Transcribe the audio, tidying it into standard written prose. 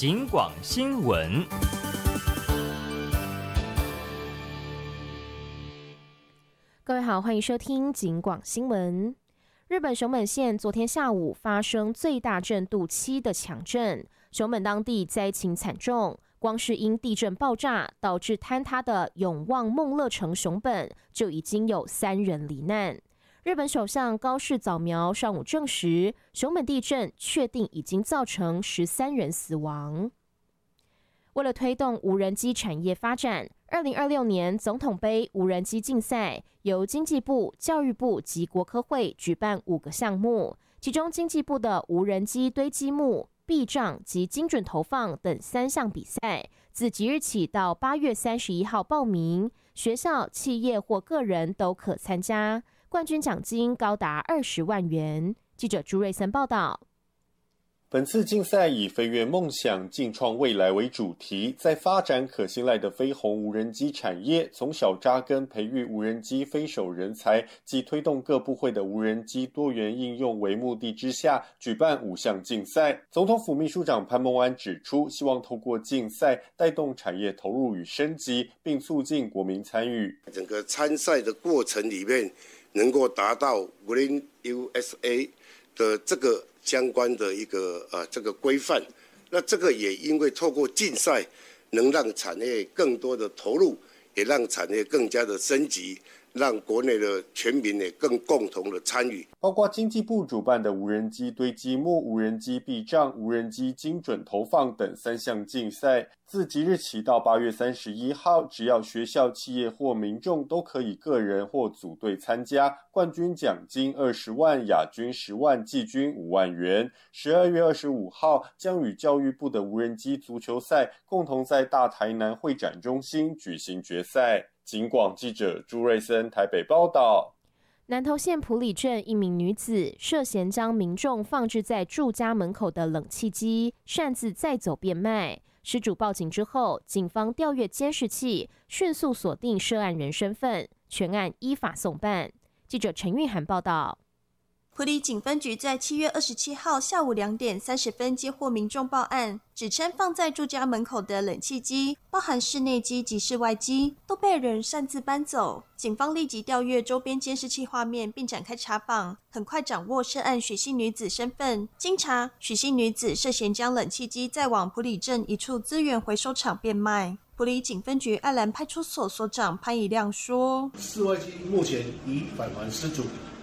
警广新闻。 各位好，欢迎收听警广新闻。日本熊本县昨天下午发生最大震度7的强震，熊本当地灾情惨重，光是因地震爆炸导致坍塌的永旺梦乐城熊本就已经有3人罹难。日本首相高市早苗上午证实，熊本地震确定已经造成13人死亡。为了推动无人机产业发展，2026年总统杯无人机竞赛由经济部、教育部及国科会举办5个项目，其中经济部的无人机堆积木、避障及精准投放等3项比赛，自即日起到8月31号报名，学校、企业或个人都可参加，冠军奖金高达20万元。记者朱瑞森报道。 本次竞赛以飞跃梦想，劲创未来为主题，在发展可信赖的飞鸿无人机产业，从小扎根培育无人机飞手人才及推动各部会的无人机多元应用为目的之下，举办5项竞赛。总统府秘书长潘孟安指出，希望透过竞赛带动产业投入与升级，并促进国民参与。 整个参赛的过程里面，能够达到 Green USA 的这个相关的一个这个规范，那这个也因为透过竞赛，能让产业更多的投入，也让产业更加的升级，让国内的全民也更共同的参与。 包括经济部主办的无人机堆积木、无人机避障、无人机精准投放等3项竞赛，自即日起到8月31号，只要学校、企业或民众都可以个人或组队参加，冠军奖金20万，亚军10万，季军5万元。12月25号将与教育部的无人机足球赛共同在大台南会展中心举行决赛。警广记者朱瑞森台北报道。 南投县埔里镇一名女子涉嫌将民众放置在住家门口的冷气机擅自载走变卖，失主报警之后，警方调阅监视器，迅速锁定涉案人身份，全案依法送办。记者陈玉涵报道。 埔里警分局在7月27号下午2点30分接获民众报案，指称放在住家门口的冷气机，包含室内机及室外机，都被人擅自搬走。警方立即调阅周边监视器画面，并展开查访，很快掌握涉案许姓女子身份。经查，许姓女子涉嫌将冷气机载往埔里镇一处资源回收厂变卖。埔里警分局爱兰派出所所长潘以亮说： 室外机目前已返还失主，